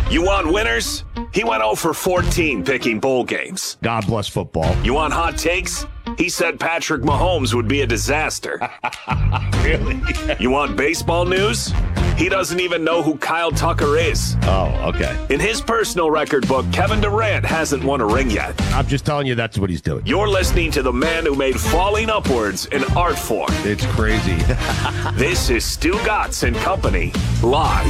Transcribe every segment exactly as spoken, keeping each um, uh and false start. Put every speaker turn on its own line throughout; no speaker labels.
You want winners? He went oh for fourteen picking bowl games.
God bless football.
You want hot takes? He said Patrick Mahomes would be a disaster.
Really?
You want baseball news? He doesn't even know who Kyle Tucker is.
Oh, okay.
In his personal record book, Kevin Durant hasn't won a ring yet.
I'm just telling you that's what he's doing.
You're listening to the man who made falling upwards an art form.
It's crazy.
This is Stu Gatz and Company, live.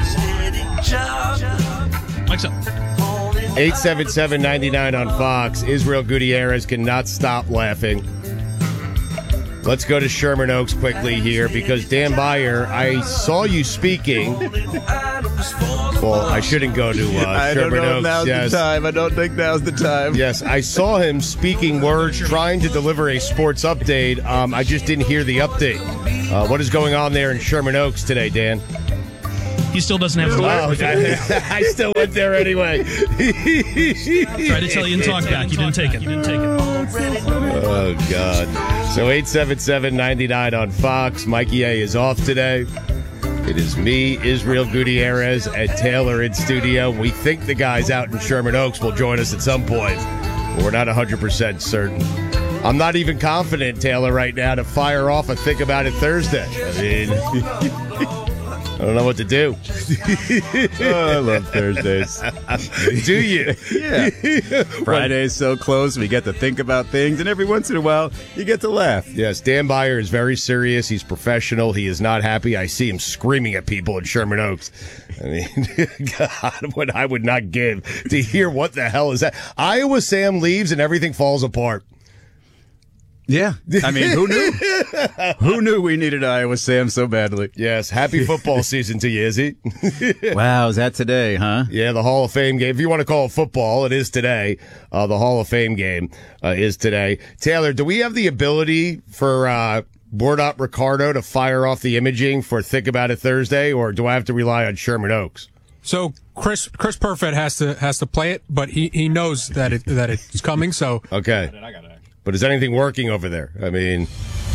Mike's up.
eight seven seven, nine nine on Fox. Israel Gutierrez cannot stop laughing. Let's go to Sherman Oaks quickly here because Dan Byer, I saw you speaking. Well, I shouldn't go to uh,
I
Sherman
don't know
Oaks.
if now's
yes.
the time. I don't think now's the time.
Yes, I saw him speaking words, trying to deliver a sports update. Um, I just didn't hear the update. Uh, what is going on there in Sherman Oaks today, Dan?
He still doesn't have the
Oh, I, I still went there anyway.
Tried to tell you in talk back. You didn't take it. You didn't take it.
Oh, God. So eight seven seven, nine nine on Fox. Mikey A is off today. It is me, Israel Gutierrez, and Taylor in studio. We think the guys out in Sherman Oaks will join us at some point. But we're not one hundred percent certain. I'm not even confident, Taylor, right now to fire off a Think About It Thursday. I mean... I don't know what to do.
Oh, I love Thursdays.
Do you?
Yeah. Friday's so close. We get to think about things, and every once in a while, you get to laugh.
Yes, Dan Byer is very serious. He's professional. He is not happy. I see him screaming at people in Sherman Oaks. I mean, God, what I would not give to hear what the hell is that. Iowa Sam leaves and everything falls apart.
Yeah. I mean, who knew? Who knew we needed Iowa Sam so badly?
Yes, happy football season to you, Izzy.
Wow, is that today, huh?
Yeah, the Hall of Fame game. If you want to call it football, it is today. Uh, the Hall of Fame game uh, is today. Taylor, do we have the ability for uh, Boardop Ricardo to fire off the imaging for Think About It Thursday, or do I have to rely on Sherman Oaks?
So Chris Chris Perfett has to has to play it, but he, he knows that it that it's coming. So
okay.
I got it.
But is anything working over there? I mean,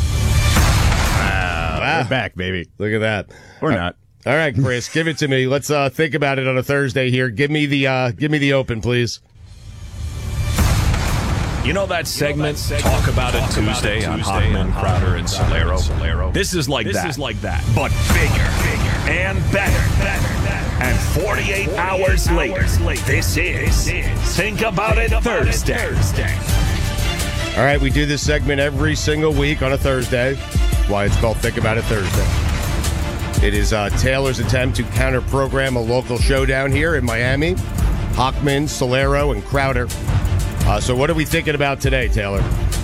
wow,
wow.
We're back, baby.
Look at that.
Or
all
not.
All right, Chris, give it to me. Let's uh, think about it on a Thursday here. Give me the uh, give me the open, please.
You know that segment, you know that segment Talk About It Tuesday, Tuesday on Hockman, Crowder, and Solero? Solero. This is like
this
that.
This is like that.
But bigger, bigger, and better, better, better. And forty-eight, forty-eight hours, hours later, later, this is, this is Think About Think It about Thursday. It Thursday.
All right, we do this segment every single week on a Thursday. That's why it's called Think About It Thursday. It is uh, Taylor's attempt to counter-program a local showdown here in Miami. Hockman, Solero, and Crowder. Uh, so what are we thinking about today, Taylor?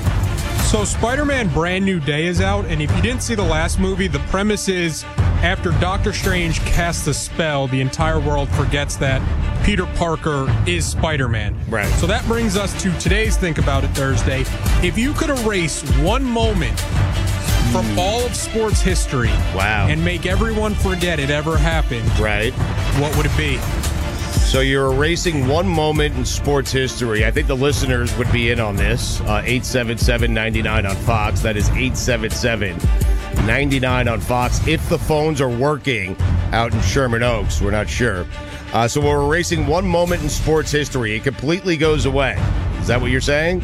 So Spider-Man Brand New Day is out, and if you didn't see the last movie, the premise is after Doctor Strange casts a spell, the entire world forgets that Peter Parker is Spider-Man.
Right.
So that brings us to today's Think About It Thursday. If you could erase one moment from mm. all of sports history
wow.
and make everyone forget it ever happened,
right?
What would it be?
So you're erasing one moment in sports history. I think the listeners would be in on this. Uh, eight seven seven, nine nine on Fox. That is eight seven seven, nine nine on Fox. If the phones are working out in Sherman Oaks, we're not sure. Uh, so we're erasing one moment in sports history. It completely goes away. Is that what you're saying?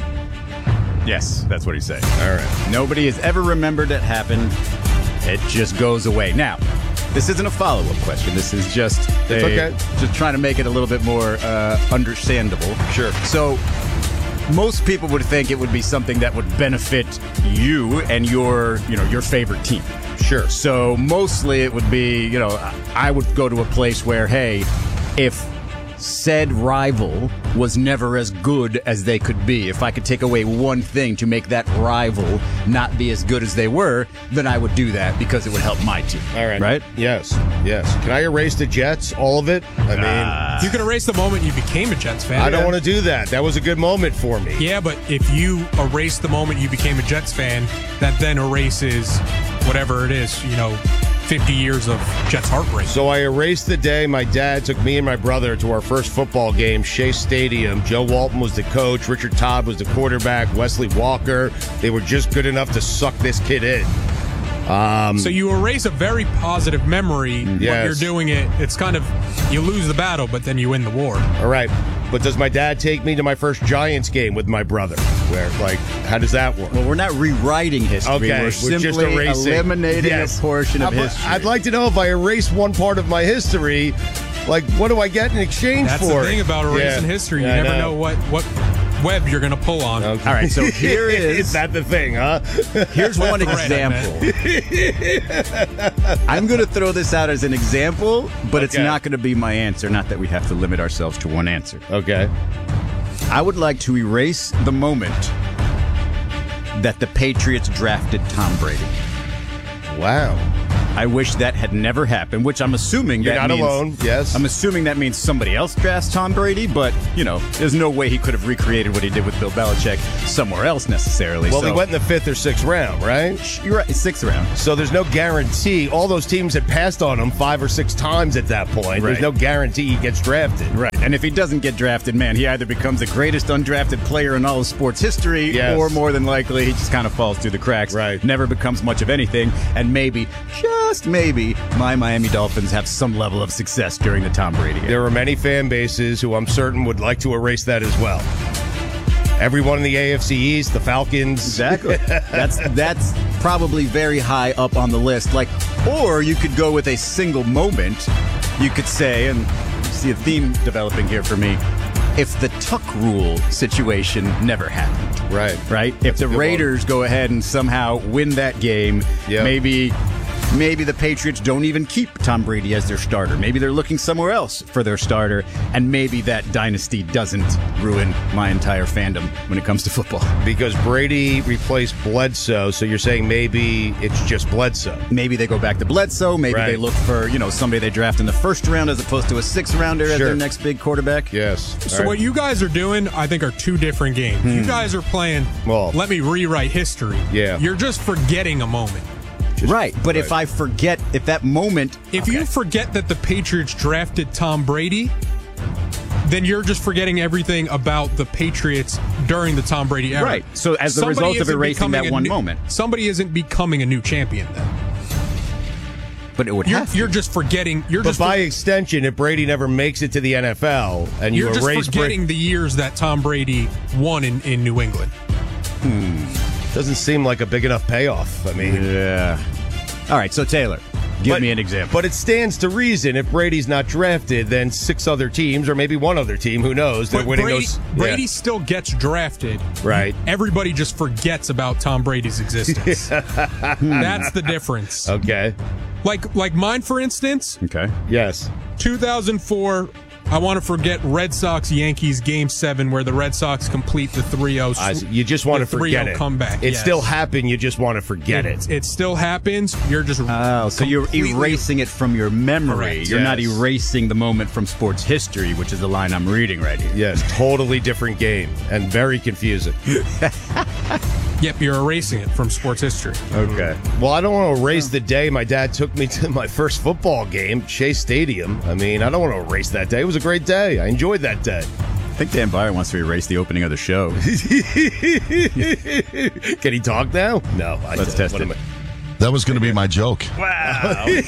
Yes, that's what he's saying.
All right.
Nobody has ever remembered it happened. It just goes away. Now, this isn't a follow-up question. This is just
it's
a,
okay.
just trying to make it a little bit more uh, understandable.
Sure.
So most people would think it would be something that would benefit you and your, you know, your favorite team.
Sure.
So mostly it would be, you know, I would go to a place where, hey, if said rival was never as good as they could be, if I could take away one thing to make that rival not be as good as they were, then I would do that because it would help my team.
All right.
Right?
Yes. Yes. Can I erase the Jets, all of it? I mean,
uh,
you could erase the moment you became a Jets fan.
I don't want to do that. That was a good moment for me.
Yeah, but if you erase the moment you became a Jets fan, that then erases whatever it is, you know, fifty years of Jets heartbreak.
So I erased the day my dad took me and my brother to our first football game, Shea Stadium. Joe Walton was the coach. Richard Todd was the quarterback. Wesley Walker. They were just good enough to suck this kid in. Um,
So you erase a very positive memory when
Yes.
you're doing it. It's kind of, you lose the battle, but then you win the war.
all right. But does my dad take me to my first Giants game with my brother? Where, like, how does that work?
Well, we're not rewriting history.
Okay,
we're
we're
simply
just erasing.
eliminating
Yes.
a portion of
I'd,
history.
I'd like to know if I erase one part of my history, like, what do I get in exchange
That's
for
the thing
it?
about erasing
Yeah.
history. You
Yeah, I
never know. what, what web you're going to pull on.
Okay.
All right, so here is
Is that the thing, huh?
here's one
Thread, I
example. I'm going to throw this out as an example, but it's
Okay.
not going to be my answer. Not that we have to limit ourselves to one answer.
Okay.
I would like to erase the moment that the Patriots drafted Tom Brady.
Wow.
I wish that had never happened, which I'm assuming
You're
that
not
means,
alone, yes.
I'm assuming that means somebody else drafts Tom Brady, but, you know, there's no way he could have recreated what he did with Bill Belichick somewhere else necessarily.
Well,
so.
he went in the fifth or sixth round, right?
You're right, sixth round.
So there's no guarantee. All those teams had passed on him five or six times at that point. There's
Right.
no guarantee he gets drafted.
Right. And if he doesn't get drafted, man, he either becomes the greatest undrafted player in all of sports history,
Yes.
or more than likely, he just kind of falls through the cracks.
Right.
Never becomes much of anything. And maybe, just maybe, my Miami Dolphins have some level of success during the Tom Brady era.
There are many fan bases who I'm certain would like to erase that as well. Everyone in the A F C East, the Falcons.
Exactly. that's that's probably very high up on the list. Like, or you could go with a single moment. You could say, and you see a theme developing here for me. If the Tuck rule situation never happened,
Right.
right? If the
good one.
Raiders go ahead and somehow win that game,
Yeah.
maybe. Maybe the Patriots don't even keep Tom Brady as their starter. Maybe they're looking somewhere else for their starter, and maybe that dynasty doesn't ruin my entire fandom when it comes to football.
Because Brady replaced Bledsoe, so you're saying maybe it's just Bledsoe.
Maybe they go back to Bledsoe. Maybe
Right.
they look for, you know, somebody they draft in the first round as opposed to a sixth rounder as
Sure.
their next big quarterback.
Yes.
So
All right.
what you guys are doing, I think, are two different games. You guys are playing,
Well-
let me rewrite history.
Yeah.
You're just forgetting a moment.
Right. But if
right.
I forget, if that moment.
If you forget that the Patriots drafted Tom Brady, then you're just forgetting everything about the Patriots during the Tom Brady era.
Right. So as the
Somebody
result of
isn't
erasing that
becoming a
one
new-
moment.
Somebody isn't becoming a new champion then.
But it would
You're,
have to.
you're just forgetting. You're
But
just
by extension, if Brady never makes it to the N F L and you
you're just
erase
forgetting
Brady,
the years that Tom Brady won in, in New England.
doesn't seem like a big enough payoff. I mean,
Yeah. All right. So, Taylor, give
but-
me an example.
But it stands to reason if Brady's not drafted, then six other teams, or maybe one other team, who knows, they're
But
winning
Brady,
those.
Brady
Yeah.
still gets drafted.
Right.
Everybody just forgets about Tom Brady's existence. That's the difference.
Okay.
Like like mine, for instance,
okay.
Yes.
two thousand four. I want to forget Red Sox Yankees Game Seven, where the Red Sox complete the three oh.
I see. You just want to
the three oh
forget it.
comeback.
It
yes.
still happened. You just want to forget it.
It, it still happens. You're just
Oh, so you're
completely-
erasing it from your memory.
Correct.
You're not
Yes.
erasing the moment from sports history, which is the line I'm reading right here.
Yes, totally different game and very confusing.
Yep, you're erasing it from sports history.
Okay.
Well, I don't want to erase the day my dad took me to my first football game, Shea Stadium. I mean, I don't want to erase that day. It was a great day. I enjoyed that day.
I think Dan Byer wants to erase the opening of the show.
Can he talk now? No. I
Let's test
what
it.
am I-
That was going to be my joke.
Wow.
Me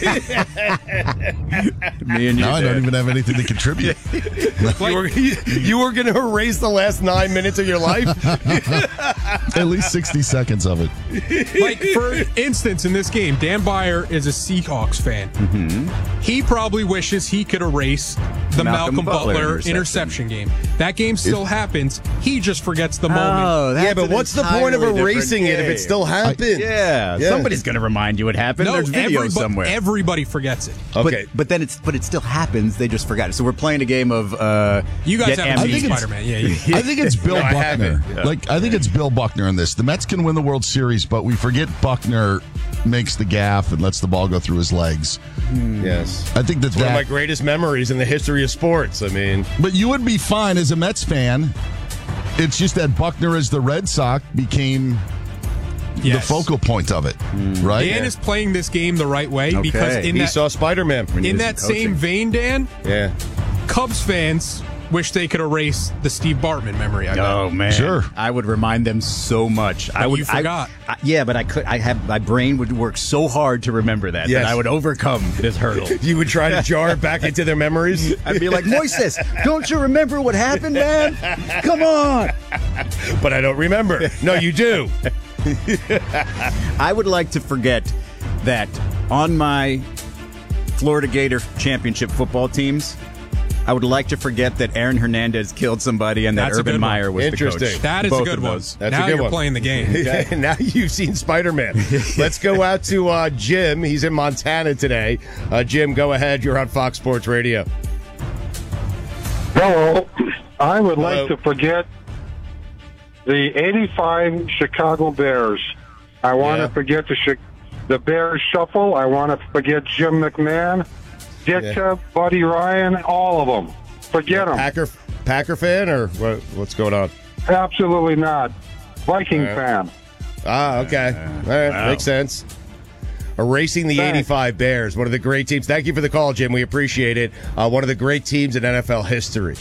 and you,
Now I don't
Dan.
even have anything to contribute.
you were, you were going to erase the last nine minutes of your life?
At least sixty seconds of it.
Like, for instance, in this game, Dan Byer is a Seahawks fan. Mm-hmm. He probably wishes he could erase the
Malcolm
Malcolm,
Butler
Butler,
interception.
interception. game. That game still happens. He just forgets the moment.
Oh, that's
Yeah, but
an
what's the point of
entirely different
erasing it if
game.
it still happened?
Yeah,
Yeah.
somebody's going to remind you it happened.
No,
There's video
everybo-
somewhere.
everybody forgets it.
Okay.
But, but then it's but it still happens. They just forgot it. So we're playing a game of uh
You guys
get
haven't
I
seen
think it's-
Spider-Man. Yeah, you,
I think it's Bill
No, I
Buckner.
haven't. Yeah.
Like I think it's Bill Buckner in this. The Mets can win the World Series, but we forget Buckner makes the gaff and lets the ball go through his legs.
Yes.
I think that
It's one of my
that.
greatest memories in the history of sports. I mean,
But you would be fine as a Mets fan. It's just that Buckner, as the Red Sox, became
yes.
the focal point of it, right?
Dan is playing this game the right way because
Okay.
in
he
that
saw Spider-Man.
need
in
some
that
coaching.
same vein, Dan,
Yeah.
Cubs fans wish they could erase the Steve Bartman memory. I bet.
Oh man,
Sure.
I would remind them so much. I would.
you forgot.
I, I, yeah, but I could. I have my brain would work so hard to remember that
Yes.
that I would overcome this hurdle.
You would try to jar it back into their memories?
I'd be like, Moises, don't you remember what happened, man? Come on.
But I don't remember. No, you do.
I would like to forget that on my Florida Gator championship football teams, I would like to forget that Aaron Hernandez killed somebody and that
That's a
Urban
good one.
Meyer was the
Interesting.
coach.
That is
Both
a good
of
one.
those.
That's a
now
good
you're
one.
playing the game.
Okay, now you've seen Spider-Man. Let's go out to uh, Jim. He's in Montana today. Uh, Jim, go ahead. You're on Fox Sports Radio.
Hello. I would
Hello.
like to forget the eighty-five Chicago Bears. I want
Yeah.
to forget the Chi- the Bears shuffle. I want to forget Jim McMahon, Ditka,
Yeah.
Buddy Ryan, all of them. Forget them.
Packer Packer fan or what, what's going on?
Absolutely not. Viking
All right.
fan.
Ah, okay. All right.
wow.
Makes sense. Erasing the
Thanks.
eighty-five Bears, one of the great teams. Thank you for the call, Jim. We appreciate it. Uh, one of the great teams in N F L history.